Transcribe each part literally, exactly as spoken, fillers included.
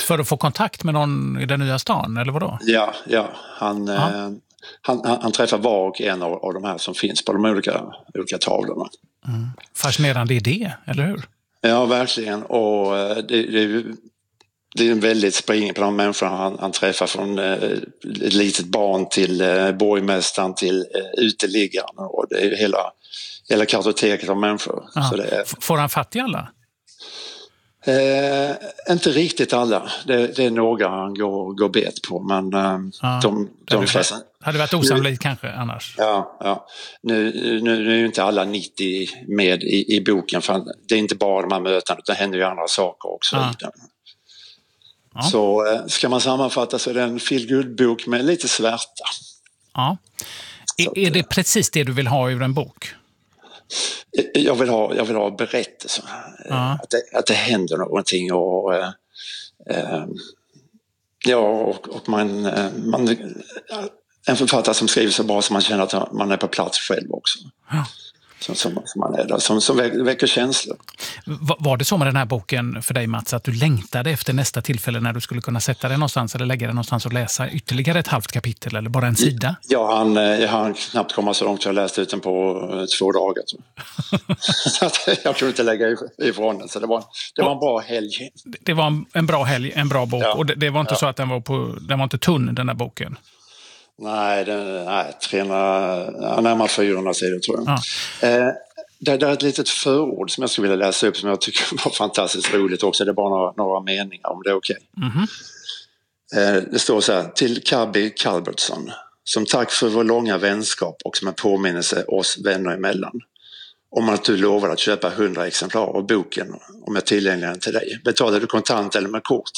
För att få kontakt med någon i den nya stan, eller vadå? Ja, ja. Han, eh, han, han, han träffar var och en av, av de här som finns på de olika, olika tavlorna. Mm. Fascinerande idé, eller hur? Ja, verkligen. Och det, det är ju det är en väldigt spridning på de människorna han, han träffar, från eh, ett litet barn till eh, borgmästaren till eh, uteliggaren, och det är ju hela, hela kartoteket av människor. Så det är, får han fatt i alla? Eh, inte riktigt alla. Det, det är några han går, går bet på, men eh, ja. de, de flesta... Hade varit osannolikt kanske annars. Ja, ja. Nu, nu, nu är ju inte alla nittio med i, i boken, för det är inte bara de här mötena, utan det händer ju andra saker också. Ja. Ja. Så eh, ska man sammanfatta så är det en feel-good-bok med lite svärta. Ja. Är, är det precis det du vill ha ur en bok? Jag vill ha, jag vill ha berättelser. Ja. Att, det, att det händer någonting, och eh, eh, ja, och, och man, man en författare som skriver så bra som man känner att man är på plats själv också. Ja. Som, som, som man är där, som, som väcker känslor. Var det så med den här boken för dig, Mats, att du längtade efter nästa tillfälle när du skulle kunna sätta dig någonstans eller lägga dig någonstans och läsa ytterligare ett halvt kapitel eller bara en sida? Ja, han, jag hann knappt komma så långt, jag läste ut den på två dagar. Så att jag kunde inte lägga ifrån den, så det var, det var en bra helg. Det var en, en bra helg, en bra bok, ja. Och det, det var inte Ja. så att den var, på, den var inte tunn, den där boken? Nej, den, nej trehundra, närmare fyrahundra sidor tror jag. Ja. Eh, det, det är ett litet förord som jag skulle vilja läsa upp, som jag tycker var fantastiskt roligt också. Det är bara några, några meningar, om det är okej. Okay. Mm-hmm. Eh, det står så här: till Cabby Calbertson, som tack för vår långa vänskap och som en påminnelse oss vänner emellan, om att du lovade att köpa hundra exemplar av boken om jag tillgängliggör den till dig. Betalar du kontant eller med kort?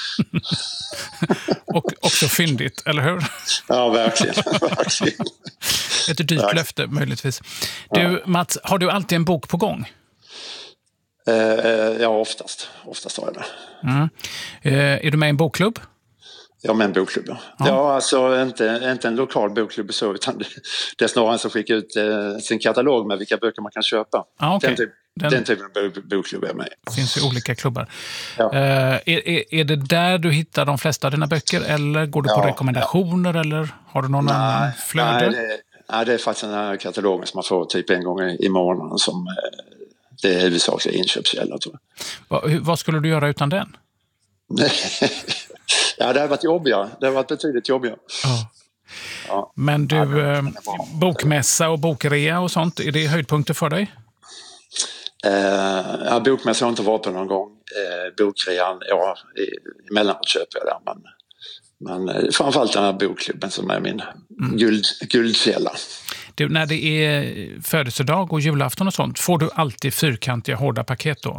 Och också fyndigt, eller hur? Ja, verkligen. verkligen. Ett dyrt verkligen. Löfte, möjligtvis. Du, ja. Mats, har du alltid en bok på gång? Eh, ja, oftast. Oftast har jag det. Mm. Eh, är du med i en bokklubb? Ja, med en bokklubb. Ja, ja alltså inte, inte en lokal bokklubb så, utan det, det är snarare en som skickar ut eh, sin katalog med vilka böcker man kan köpa. Ah, okay. Den, typ, den... den typen av bokklubb är jag med. Det finns ju olika klubbar. Ja. Eh, är, är, är det där du hittar de flesta av dina böcker, eller går du ja, på rekommendationer, ja. Eller har du någon nej, annan flöde? Nej det, nej, det är faktiskt den här katalogen som man får typ en gång i månaden som eh, det är huvudsakliga inköpskälla, tror jag. Va, vad skulle du göra utan den? Ja, det har varit jobbigare. Det har varit betydligt jobbigare. Ja. Ja. Men du, ja, bokmässa och bokrea och sånt, är det höjdpunkter för dig? Eh, ja, bokmässa har inte varit på någon gång. Eh, bokrean, ja, emellanåt köper jag där. Men, men framförallt den här bokklubben som är min mm. guld, guldkälla. Du, när det är födelsedag och julafton och sånt, får du alltid fyrkantiga hårda paket då?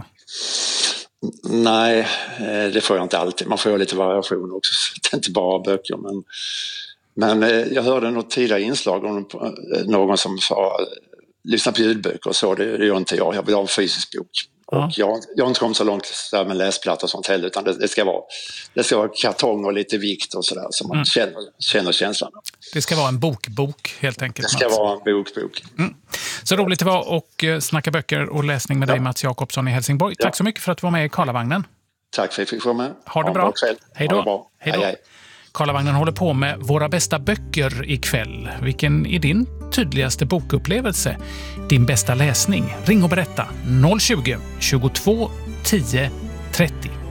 Nej, det får jag inte alltid. Man får ju lite variation också. Det är inte bara böcker. Men, men jag hörde något tidigare inslag om någon som sa lyssna på ljudböcker och så. Det, det gör inte jag. Jag vill ha en fysisk bok. Ja. Och jag, jag har inte kommit så långt där med läsplatta och sånt heller, utan det, det, ska vara, det ska vara kartong och lite vikt och sådär, så man mm. känner, känner känslan. Det ska vara en bokbok helt enkelt. Det ska Mats. vara en bokbok. Mm. Så roligt det var och snacka böcker och läsning med ja. dig, Mats Jakobsson i Helsingborg. Ja. Tack så mycket för att du var med i Karlavagnen. Tack för att jag fick vara med. Ha det bra. Hej då. Bra. Hej då. Hej, hej. Karlavagnen håller på med våra bästa böcker ikväll. Vilken är din tydligaste bokupplevelse? Din bästa läsning? Ring och berätta. noll tjugo, tjugotvå, tio, trettio.